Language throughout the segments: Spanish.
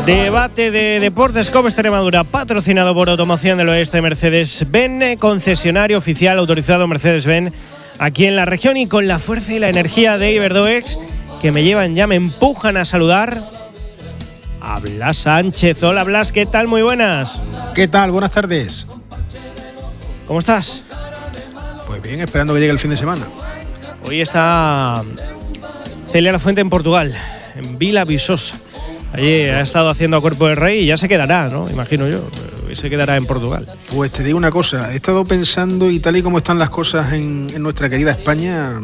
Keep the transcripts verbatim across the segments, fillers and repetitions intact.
Debate de Deportes Cope Extremadura, patrocinado por Automoción del Oeste Mercedes-Benz, concesionario oficial autorizado Mercedes-Benz aquí en la región, y con la fuerza y la energía de Iberdoex, que me llevan ya, me empujan a saludar a Blas Sánchez. Hola Blas, ¿qué tal? Muy buenas. ¿Qué tal? Buenas tardes. ¿Cómo estás? Pues bien, esperando que llegue el fin de semana. Hoy está Celia Lafuente en Portugal, en Vila Viçosa. Allí ha estado haciendo a cuerpo de rey y ya se quedará, ¿no? Imagino yo, y se quedará en Portugal. Pues te digo una cosa, he estado pensando, y tal y como están las cosas en, en nuestra querida España,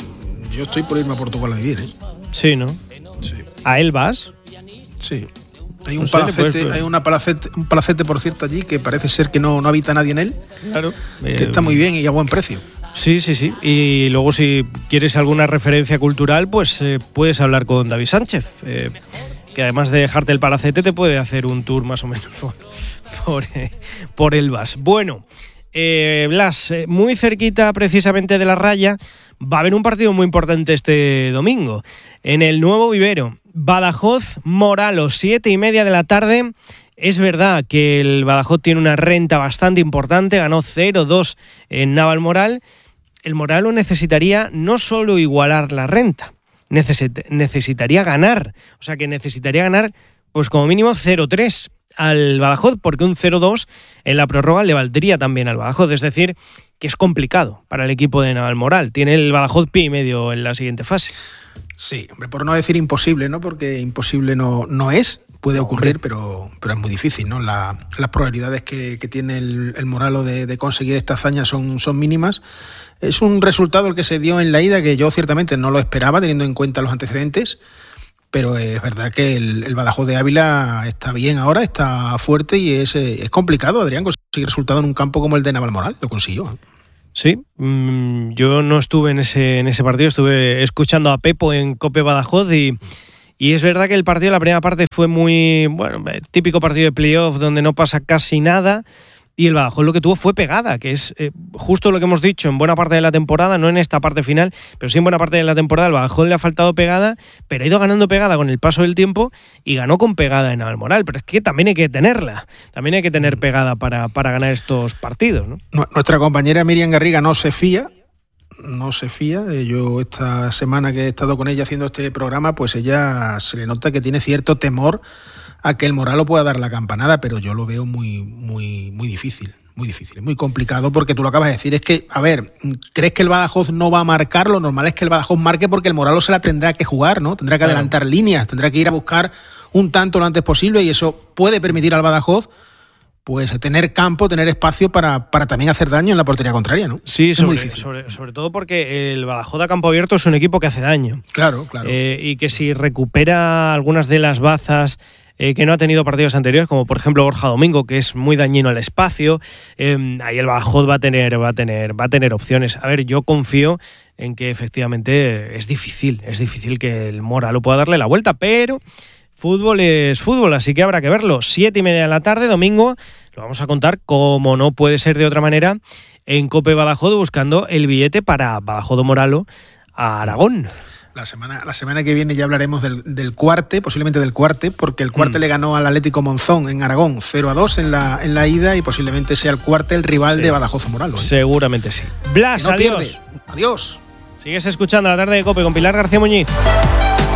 yo estoy por irme a Portugal a vivir, ¿eh? Sí, ¿no? Sí. ¿A él vas? Sí. Hay un No sé, palacete, pues, pues. hay una palacete, un palacete, por cierto, allí, que parece ser que no, no habita nadie en él. Claro. Que Eh, está muy bien y a buen precio. Sí, sí, sí. Y luego, si quieres alguna referencia cultural, pues eh, puedes hablar con David Sánchez, eh, que además de dejarte el palacete te puede hacer un tour más o menos por, por, eh, por Elvas. Bueno, eh, Blas, eh, muy cerquita precisamente de la raya, va a haber un partido muy importante este domingo en el Nuevo Vivero. Badajoz-Moralos, siete y media de la tarde. Es verdad que el Badajoz tiene una renta bastante importante, ganó cero dos en Navalmoral. El Moralos necesitaría no solo igualar la renta, necesit- necesitaría ganar. O sea que necesitaría ganar pues como mínimo cero tres al Badajoz, porque un cero dos en la prórroga le valdría también al Badajoz. Es decir, que es complicado para el equipo de Navalmoral. Tiene el Badajoz pie y medio en la siguiente fase. Sí, hombre, por no decir imposible, ¿no? Porque imposible no, no es, puede ocurrir, pero, pero es muy difícil, ¿no? La, las probabilidades que, que tiene el, el Moralo de, de conseguir esta hazaña son, son mínimas. Es un resultado el que se dio en la ida que yo ciertamente no lo esperaba, teniendo en cuenta los antecedentes, pero es verdad que el, el Badajoz de Ávila está bien ahora, está fuerte, y es, es complicado, Adrián, conseguir resultado en un campo como el de Navalmoral. Lo consiguió, ¿eh? Sí, mmm, yo no estuve en ese, en ese partido, estuve escuchando a Pepo en Cope Badajoz y, y es verdad que el partido, la primera parte fue muy, bueno, típico partido de playoff donde no pasa casi nada, y el Badajoz lo que tuvo fue pegada, que es eh, justo lo que hemos dicho en buena parte de la temporada, no en esta parte final, pero sí en buena parte de la temporada. El Badajoz le ha faltado pegada, pero ha ido ganando pegada con el paso del tiempo y ganó con pegada en Navalmoral. Pero es que también hay que tenerla, también hay que tener pegada para, para ganar estos partidos, ¿no? Nuestra compañera Miriam Garriga no se fía, no se fía. Yo esta semana que he estado con ella haciendo este programa, pues ella se le nota que tiene cierto temor a que el Moralo pueda dar la campanada, pero yo lo veo muy, muy, muy difícil, muy difícil, muy complicado, porque tú lo acabas de decir, es que, a ver, ¿crees que el Badajoz no va a marcar? Lo normal es que el Badajoz marque, porque el Moralo se la tendrá que jugar, ¿no? Tendrá que claro. adelantar líneas, tendrá que ir a buscar un tanto lo antes posible, y eso puede permitir al Badajoz pues tener campo, tener espacio para, para también hacer daño en la portería contraria, ¿no? Sí, sobre, sobre, sobre todo porque el Badajoz a campo abierto es un equipo que hace daño. Claro, claro. Eh, y que si recupera algunas de las bazas eh, que no ha tenido partidos anteriores, como por ejemplo Borja Domingo, que es muy dañino al espacio, eh, ahí el Badajoz va a tener, va a tener, va a tener opciones. A ver, yo confío en que efectivamente es difícil, es difícil que el Moralo pueda darle la vuelta, pero fútbol es fútbol, así que habrá que verlo. Siete y media de la tarde, domingo, lo vamos a contar, como no puede ser de otra manera, en Cope Badajoz, buscando el billete para Badajoz Moralo a Aragón. La semana, la semana que viene ya hablaremos del, del cuarte, posiblemente del cuarte, porque el cuarte mm. le ganó al Atlético Monzón en Aragón cero a dos en la, en la ida, y posiblemente sea el cuarte el rival sí. de Badajoz Moralo, ¿eh? Seguramente sí. Blas, no adiós. Pierde. Adiós. Sigues escuchando La Tarde de Cope con Pilar García Muñiz.